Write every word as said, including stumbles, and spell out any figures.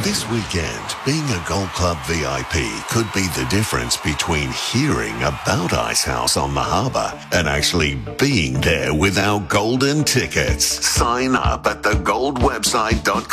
This weekend, being a Gold Club V I P could be the difference between hearing about Icehouse on the harbour and actually being there with our golden tickets. Sign up at the gold website dot com.